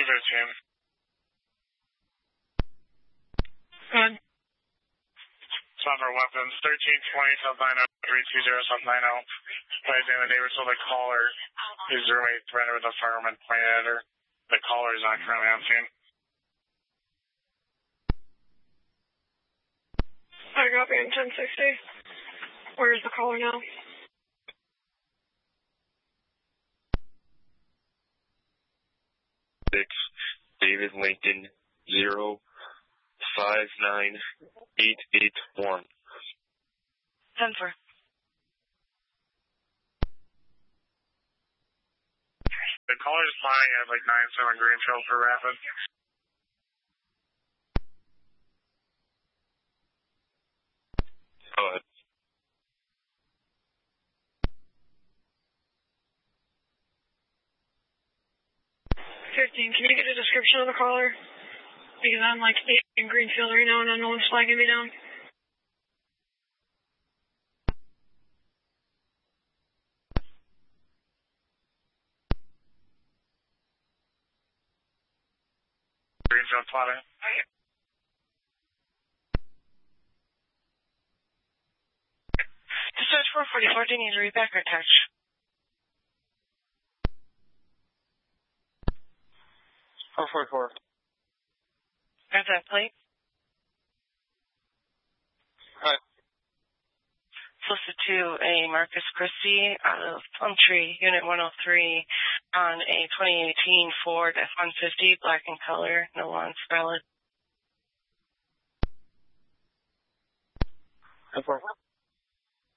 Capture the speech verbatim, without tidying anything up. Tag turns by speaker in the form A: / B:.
A: two fifteen.
B: Good.
A: Stop for weapons. thirteen twenty, South nine oh, three two zero, South nine oh. Advising the neighbor told the caller his roommate threatened with a firearm and pointed at her. The caller is not currently on scene.
B: I copy in ten sixty. Where is the caller now?
C: Six, David Lincoln, zero, five nine eight eight one.
B: ten four.
A: The caller is flying at like nine seven Greenfield for Rapid.
C: Go ahead.
B: fifteen, can you get a description of the caller? Because I'm like eight in Greenfield right now and unknown's flagging me down.
A: Greenfield plotting.
B: Dispatch four forty-four, do you need to read back or touch?
A: four forty-four.
B: Got that plate?
A: Hi.
B: Solicited to a Marcus Christie out of Plumtree, Unit one oh three, on a twenty eighteen Ford F one fifty, black in color, no lawns valid.
A: ten four.